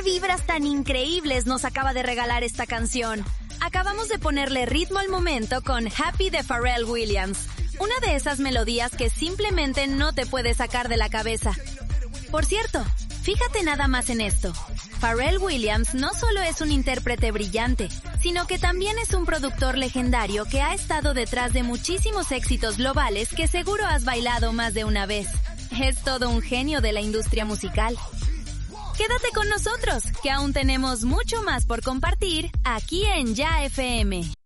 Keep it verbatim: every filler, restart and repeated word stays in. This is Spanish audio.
vibras tan increíbles nos acaba de regalar esta canción! Acabamos de ponerle ritmo al momento con Happy de Pharrell Williams, una de esas melodías que simplemente no te puedes sacar de la cabeza. Por cierto, fíjate nada más en esto. Pharrell Williams no solo es un intérprete brillante, sino que también es un productor legendario que ha estado detrás de muchísimos éxitos globales que seguro has bailado más de una vez. Es todo un genio de la industria musical. Quédate con nosotros, que aún tenemos mucho más por compartir aquí en Ya F M.